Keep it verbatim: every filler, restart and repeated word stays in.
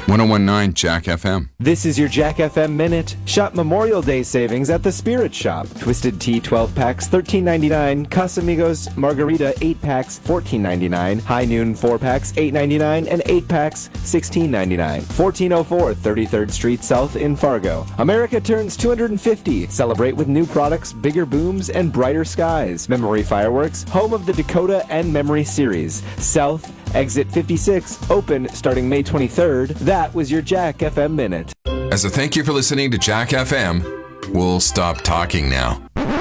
one oh one point nine Jack F M. This is your Jack F M Minute. Shop Memorial Day savings at the Spirit Shop. Twisted Tea twelve packs, thirteen ninety-nine. Casamigos Margarita eight packs, fourteen ninety-nine. High Noon four packs, eight ninety-nine. And eight packs, sixteen ninety-nine. fourteen oh four thirty-third Street South in Fargo. America turns two hundred fifty. Celebrate with new products, bigger booms, and brighter skies. Memory Fireworks, home of the Dakota and Memory series. South Exit fifty-six, open starting May twenty-third. That was your Jack F M Minute. As a thank you for listening to Jack F M, we'll stop talking now.